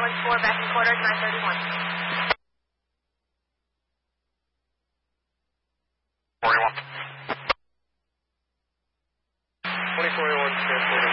2014, back in quarters, 931. 41. 2041, transport